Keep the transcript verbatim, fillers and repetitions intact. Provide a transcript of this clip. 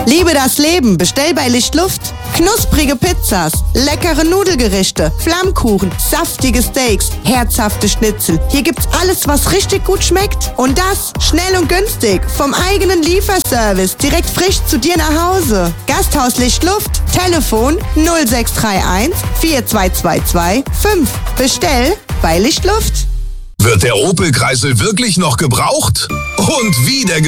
Liebe das Leben, bestell bei Lichtluft. Knusprige Pizzas, leckere Nudelgerichte, Flammkuchen, saftige Steaks, herzhafte Schnitzel. Hier gibt's alles, was richtig gut schmeckt. Und das schnell und günstig. Vom eigenen Lieferservice, direkt frisch zu dir nach Hause. Gasthaus Lichtluft, Telefon null sechs drei eins vier zwei zwei zwei fünf. Bestell bei Lichtluft. Wird der Opel Kreisel wirklich noch gebraucht? Und wie der